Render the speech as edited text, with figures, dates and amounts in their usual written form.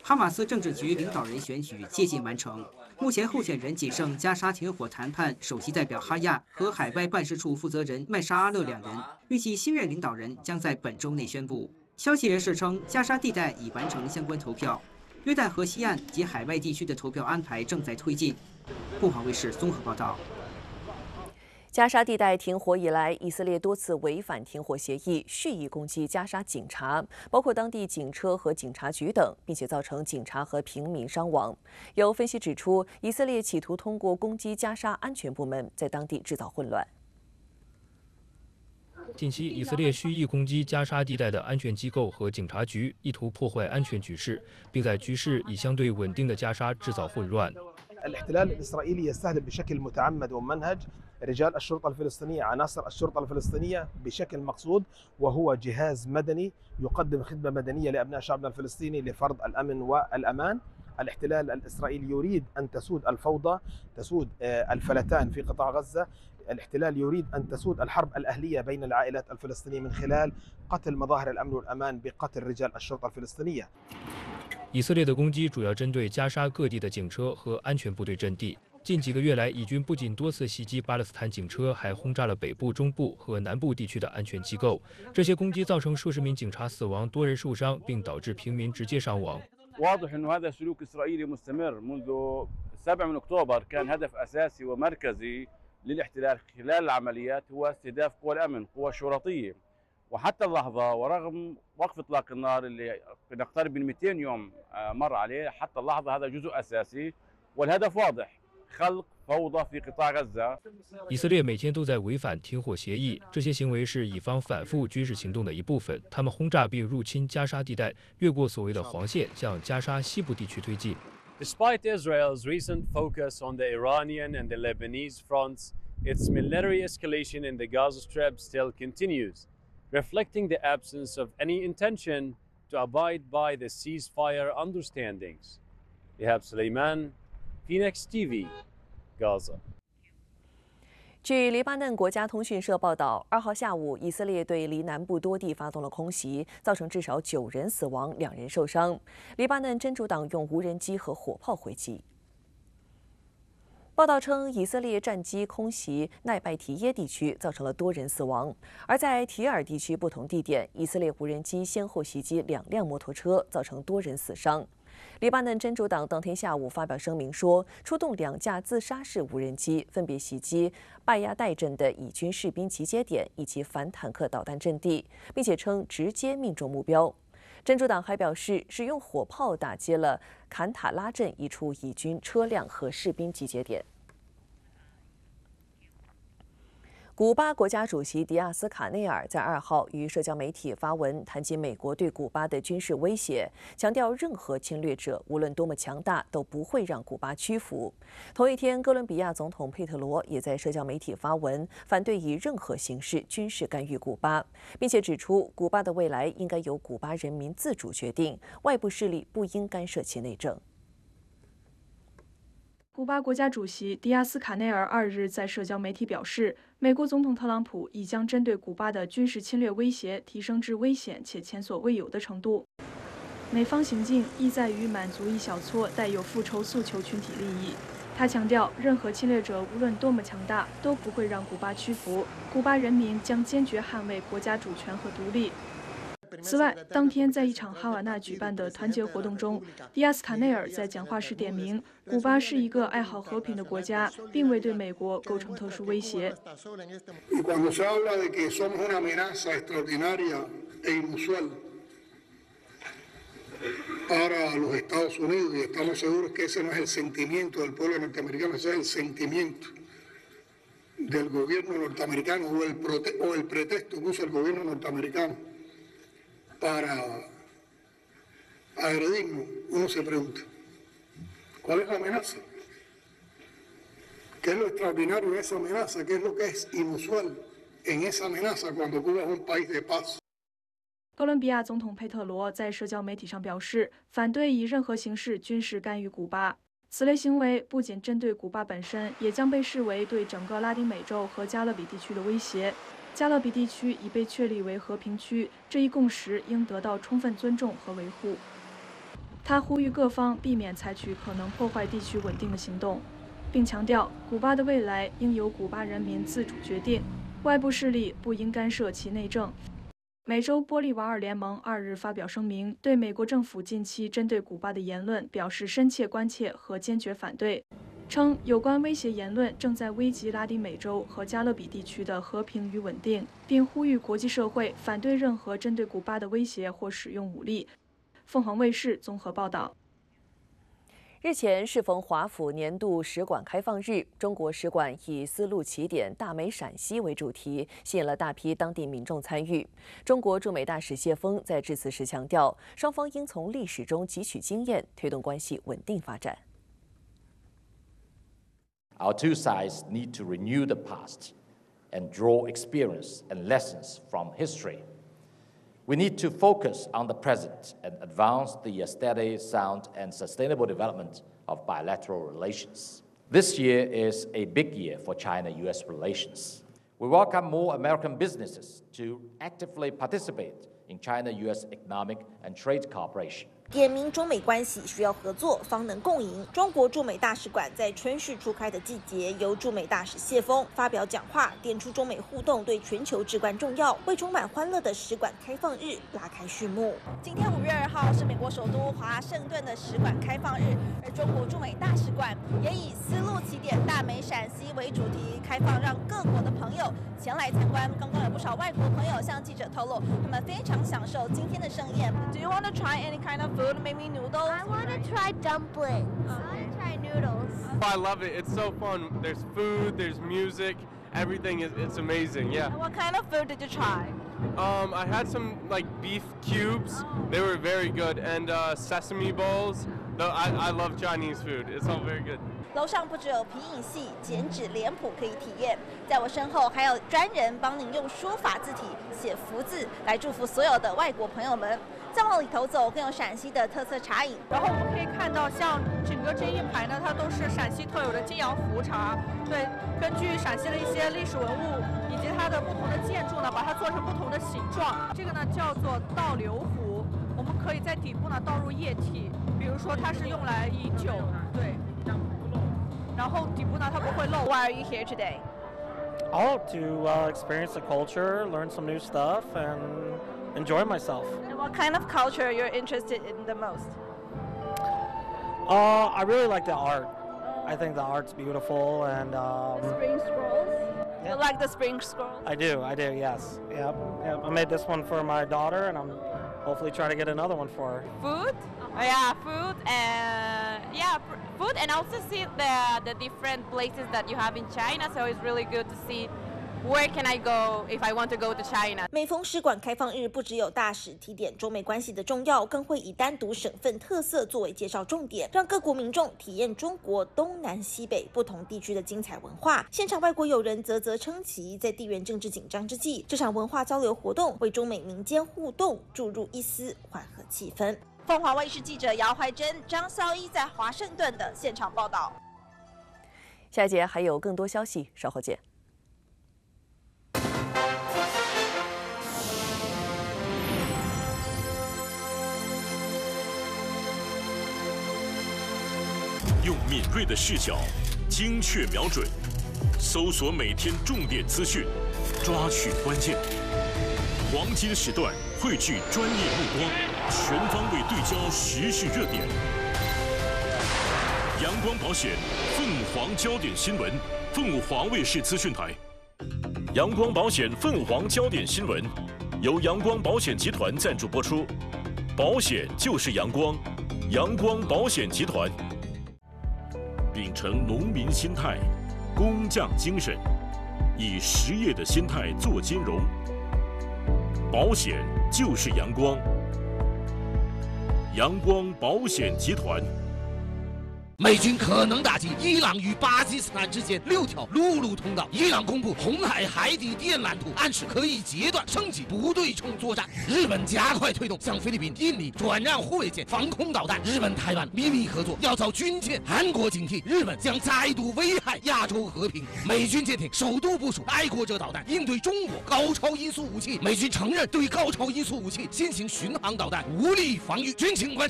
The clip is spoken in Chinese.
哈马斯政治局领导人选举接近完成，目前候选人仅剩加沙停火谈判首席代表哈亚和海外办事处负责人麦沙阿勒两人，预计新任领导人将在本周内宣布。消息人士称，加沙地带已完成相关投票，约旦河西岸及海外地区的投票安排正在推进。凤凰卫视综合报道。 加沙地带停火以来，以色列多次违反停火协议，蓄意攻击加沙警察，包括当地警车和警察局等，并且造成警察和平民伤亡。有分析指出，以色列企图通过攻击加沙安全部门，在当地制造混乱。 近期，以色列蓄意攻击加沙地带的安全机构和警察局，意图破坏安全局势，并在局势已相对稳定的加沙制造混乱。 الاحتلال الإسرائيلي يستهدف بشكل متعمد وممنهج رجال الشرطة الفلسطينية عناصر الشرطة الفلسطينية بشكل مقصود وهو جهاز مدني يقدم خدمة مدنية لأبناء شعبنا الفلسطيني لفرض الأمن والأمان. الاحتلال الإسرائيلي يريد أن تسود الفوضى، تسود الفلتان في قطاع غزة. الاحتلال يريد أن تسود الحرب الأهلية بين العائلات الفلسطينية من خلال قتل مظاهر الأمن والأمان بقتل رجال الشرطة الفلسطينية. 以色列的攻击主要针对加沙各地的警车和安全部队阵地。近几个月来，以军不仅多次袭击巴勒斯坦警车，还轰炸了北部、中部和南部地区的安全机构。这些攻击造成数十名警察死亡，多人受伤，并导致平民直接伤亡。 واضح انه هذا سلوك اسرائيلي مستمر منذ 7 من اكتوبر كان هدف اساسي ومركزي للاحتلال خلال العمليات هو استهداف قوى الامن قوى الشرطيه وحتى اللحظه ورغم وقف اطلاق النار اللي نقترب من 200 يوم مر عليه حتى اللحظه هذا جزء اساسي والهدف واضح خلق فوضى في قطاع غزة。 以色列每天都在违反停火协议，这些行为是以方反复军事行动的一部分。他们轰炸并入侵加沙地带，越过所谓的黄线，向加沙西部地区推进。 Despite Israel's recent focus on the Iranian and the Lebanese fronts, its military escalation in the Gaza Strip still continues, reflecting the absence of any intention to abide by the ceasefire understandings. Ihab Suleiman, Phoenix TV, Gaza. 据黎巴嫩国家通讯社报道，2号下午，以色列对黎南部多地发动了空袭，造成至少9人死亡，2人受伤。黎巴嫩真主党用无人机和火炮回击。报道称，以色列战机空袭奈拜提耶地区，造成了多人死亡；而在提尔地区不同地点，以色列无人机先后袭击2辆摩托车，造成多人死伤。 黎巴嫩真主党当天下午发表声明说，出动2架自杀式无人机，分别袭击拜亚代镇的以军士兵集结点以及反坦克导弹阵地，并且称直接命中目标。真主党还表示，使用火炮打击了坎塔拉镇一处以军车辆和士兵集结点。 古巴国家主席迪亚斯卡内尔在2号于社交媒体发文，谈及美国对古巴的军事威胁，强调任何侵略者无论多么强大，都不会让古巴屈服。同一天，哥伦比亚总统佩特罗也在社交媒体发文，反对以任何形式军事干预古巴，并且指出，古巴的未来应该由古巴人民自主决定，外部势力不应干涉其内政。 古巴国家主席迪亚斯卡内尔2日在社交媒体表示，美国总统特朗普已将针对古巴的军事侵略威胁提升至危险且前所未有的程度。美方行径意在于满足一小撮带有复仇诉求群体利益。他强调，任何侵略者无论多么强大，都不会让古巴屈服。古巴人民将坚决捍卫国家主权和独立。 此外，当天在一场哈瓦那举办的团结活动中，迪亚斯卡内尔在讲话时点名，古巴是一个爱好和平的国家，并未对美国构成特殊威胁。 para los Estados Unidos y estamos seguros que ese no es el sentimiento del pueblo norteamericano, ese es el sentimiento del gobierno norteamericano o el pretexto que usa el gobierno norteamericano para agredirnos. Uno se pregunta, ¿cuál es la amenaza? ¿Qué es lo extraordinario en esa amenaza? ¿Qué es lo que es inusual en esa amenaza cuando Cuba es un país de paz? 哥伦比亚总统佩特罗在社交媒体上表示，反对以任何形式军事干预古巴。此类行为不仅针对古巴本身，也将被视为对整个拉丁美洲和加勒比地区的威胁。加勒比地区已被确立为和平区，这一共识应得到充分尊重和维护。 他呼吁各方避免采取可能破坏地区稳定的行动，并强调古巴的未来应由古巴人民自主决定，外部势力不应干涉其内政。美洲玻利瓦尔联盟2日发表声明，对美国政府近期针对古巴的言论表示深切关切和坚决反对，称有关威胁言论正在危及拉丁美洲和加勒比地区的和平与稳定，并呼吁国际社会反对任何针对古巴的威胁或使用武力。凤凰卫视综合报道。 日前适逢华府年度使馆开放日，中国使馆以丝路起点大美陕西为主题，吸引了大批当地民众参与。中国驻美大使谢锋在致辞时强调，双方应从历史中汲取经验，推动关系稳定发展。 Our two sides need to renew the past and draw experience and lessons from history. We need to focus on the present and advance the steady, sound, and sustainable development of bilateral relations. This year is a big year for China-US relations. We welcome more American businesses to actively participate in China-US economic and trade cooperation. 点明中美关系需要合作方能共赢。中国驻美大使馆在春汛初开的季节，由驻美大使谢锋发表讲话，点出中美互动对全球至关重要，为充满欢乐的使馆开放日拉开序幕。今天5月2号是美国首都华盛顿的使馆开放日，而中国驻美大使馆也以丝路起点大美陕西为主题开放，让各国的朋友前来参观。刚刚有不少外国朋友向记者透露，他们非常享受今天的盛宴。Do you want to try any kind of food? Maybe noodles? I want to try dumplings. I want to try noodles. I love it. It's so fun. There's food, there's music, everything it's amazing. Yeah. What kind of food did you try? I had some like beef cubes. They were very good, and sesame bowls. I love Chinese food. It's all very good. 楼上不只有皮影戏、剪纸脸谱可以体验，在我身后还有专人帮您用书法字体写福字，来祝福所有的外国朋友们。再往里头走，更有陕西的特色茶饮。 然后我们可以看到，像整个这一排呢，它都是陕西特有的金阳福茶。对，根据陕西的一些历史文物以及它的不同的建筑呢，把它做成不同的形状。这个呢叫做倒流壶，我们可以在底部呢倒入液体，比如说它是用来饮酒，对。然后底部呢它不会漏。 Why are you here today? Oh, to experience the culture, learn some new stuff, and enjoy myself. And what kind of culture you're interested in the most? I really like the art. I think the art's beautiful and. Spring scrolls. Yeah. You like the spring scrolls? I do. Yes. Yep. I made this one for my daughter, and I'm hopefully trying to get another one for her. Food? Yeah, food and food, and also see the different places that you have in China. So it's really good to see. Where can I go if I want to go to China? 每逢使馆开放日，不只有大使提点中美关系的重要，更会以单独省份特色作为介绍重点，让各国民众体验中国东南西北不同地区的精彩文化。现场外国友人啧称奇，在地缘政治紧张之际，这场文化交流活动为中美民间互动注入一丝缓和气氛。凤凰卫视记者姚怀珍、张孝一在华盛顿的现场报道。 下一节还有更多消息，稍后见。 用敏锐的视角，精确瞄准，搜索每天重点资讯，抓取关键。黄金时段汇聚专业目光，全方位对焦时事热点。阳光保险凤凰焦点新闻，凤凰卫视资讯台。阳光保险凤凰焦点新闻由阳光保险集团赞助播出，保险就是阳光，阳光保险集团。秉承农民心态、工匠精神，以实业的心态做金融。保险就是阳光，阳光保险集团。 美军可能打击伊朗与巴基斯坦之间6条陆路通道。伊朗公布红海海底电缆图，暗示可以截断升级不对称作战。日本加快推动向菲律宾、印尼转让护卫舰、防空导弹。日本台湾秘密合作要造军舰。韩国警惕日本将再度危害亚洲和平。美军舰艇首度部署爱国者导弹，应对中国高超音速武器。美军承认对高超音速武器新型巡航导弹无力防御。军情观。